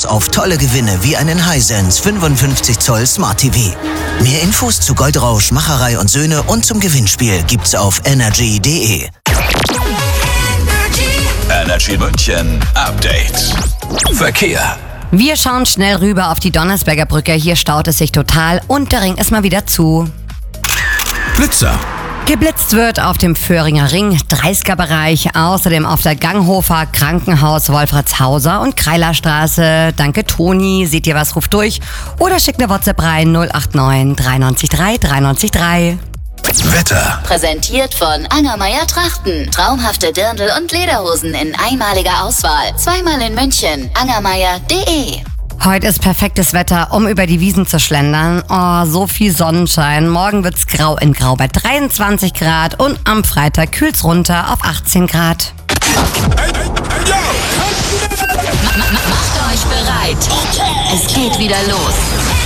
auf tolle Gewinne wie einen Hisense 55 Zoll Smart TV. Mehr Infos zu Goldrausch, Macherei und Söhne und zum Gewinnspiel gibt's auf energy.de. Energy München Update. Verkehr. Wir schauen schnell rüber auf die Donnersberger Brücke. Hier staut es sich total und der Ring ist mal wieder zu. Blitzer. Geblitzt wird auf dem Föhringer Ring, 30er-Bereich, außerdem auf der Ganghofer, Krankenhaus, Wolfratshauser und Kreilerstraße. Danke Toni, seht ihr was, ruft durch oder schickt eine WhatsApp rein 089 93 3 93 3. Wetter. Präsentiert von Angermeier Trachten. Traumhafte Dirndl und Lederhosen in einmaliger Auswahl. Zweimal in München. Angermeier.de. Heute ist perfektes Wetter, um über die Wiesen zu schlendern. Oh, so viel Sonnenschein. Morgen wird's grau in grau bei 23 Grad und am Freitag kühlt's runter auf 18 Grad. Macht euch bereit. Es geht wieder los.